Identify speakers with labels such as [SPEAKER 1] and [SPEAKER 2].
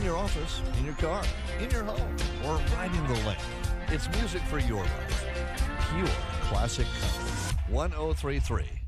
[SPEAKER 1] your office, in your car, in your home, or riding the lake. It's music for your life. Pure classic country. 1033